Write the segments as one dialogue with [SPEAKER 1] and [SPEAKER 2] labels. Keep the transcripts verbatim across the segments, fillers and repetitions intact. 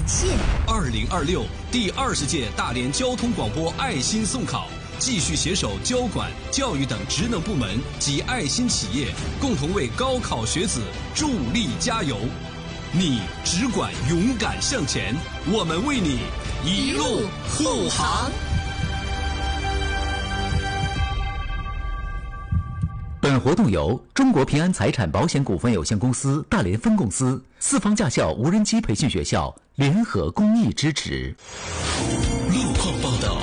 [SPEAKER 1] 谢。
[SPEAKER 2] 二零二六第二十届大连交通广播爱心送考，继续携手交管、教育等职能部门及爱心企业，共同为高考学子助力加油。你只管勇敢向前，我们为你一路护航。
[SPEAKER 3] 本活动由中国平安财产保险股份有限公司大连分公司、四方驾校无人机培训学校联合公益支持。
[SPEAKER 2] 路况报道。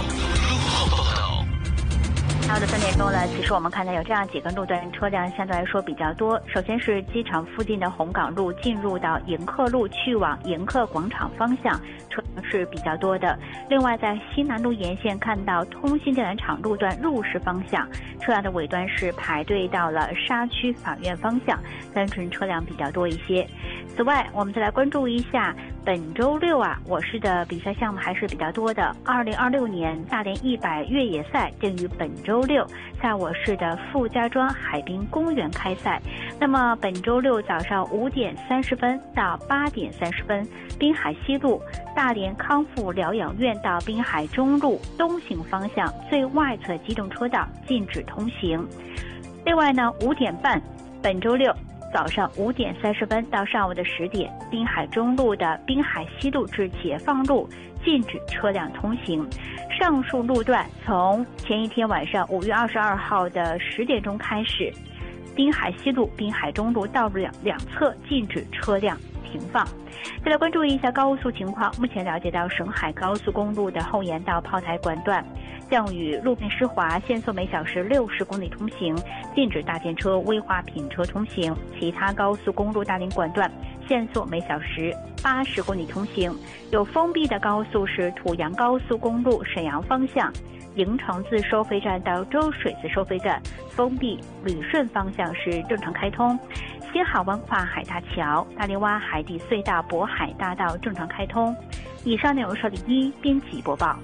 [SPEAKER 4] 到了三点钟了，其实我们看到有这样几个路段车辆相对来说比较多。首先是机场附近的红港路进入到迎客路去往迎客广场方向，车辆是比较多的。另外在西南路沿线看到通信电缆厂路段入市方向，车辆的尾端是排队到了沙区法院方向，单纯车辆比较多一些。此外，我们再来关注一下本周六啊，我市的比赛项目还是比较多的。二零二六年大连一百越野赛定于本周六在我市的傅家庄海滨公园开赛。那么本周六早上五点三十分到八点三十分，滨海西路大连康复疗养院到滨海中路东行方向最外侧机动车道禁止通行。另外呢，五点半本周六早上五点三十分到上午的十点，滨海中路的滨海西路至解放路禁止车辆通行。上述路段从前一天晚上五月二十二号的十点钟开始，滨海西路、滨海中路道路两两侧禁止车辆停放。再来关注一下高速情况，目前了解到沈海高速公路的后沿到炮台管段降雨路面湿滑，限速每小时六十公里通行，禁止大件车、危化品车通行。其他高速公路大连管段限速每小时八十公里通行。有封闭的高速是土阳高速公路沈阳方向营城自收费站到周水子收费站封闭，旅顺方向是正常开通。新海湾跨海大桥、大连湾海底隧道、渤海大道正常开通。以上内容是李一编辑播报。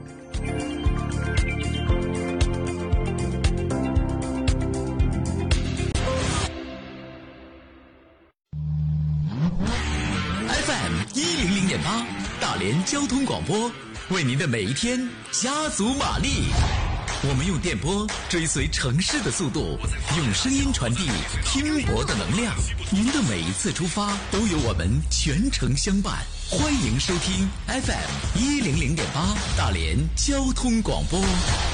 [SPEAKER 3] F M 一零零点八，大连交通广播，为您的每一天加足马力。我们用电波追随城市的速度，用声音传递拼搏的能量。您的每一次出发都有我们全程相伴。欢迎收听 F M 一零零点八大连交通广播。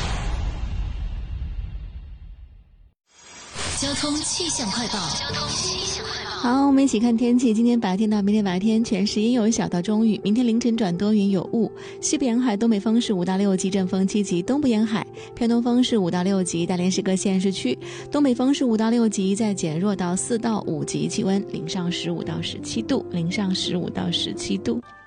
[SPEAKER 1] 交通气象快报。交通气象快报。
[SPEAKER 5] 好，我们一起看天气。今天白天到明天白天全时阴有小到中雨，明天凌晨转多云有雾。西部沿海东北风是五到六级，阵风七级；东部沿海偏东风是五到六级，大连市各县市区东北风是五到六级，再减弱到四到五级，气温零上十五到十七度，零上十五到十七度。